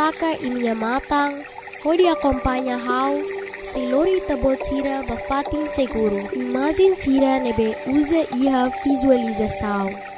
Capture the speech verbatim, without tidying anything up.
taka e minha matang, hodi acompanha how, se lori tabot sira bafatin seguro. Imagine sira nebe usa iha visualização.